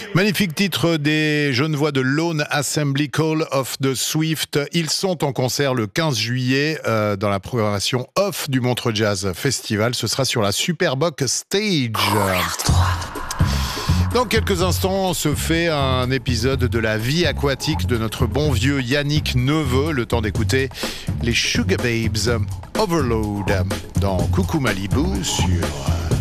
Magnifique titre des Genevois de Lone Assembly, Call of the Swift. Ils sont en concert le 15 juillet dans la programmation off du Montreux Jazz Festival. Ce sera sur la Superboc Stage. Dans quelques instants, on se fait un épisode de la vie aquatique de notre bon vieux Yannick Neveu. Le temps d'écouter les Sugar Babes Overload dans Coucou Malibu sur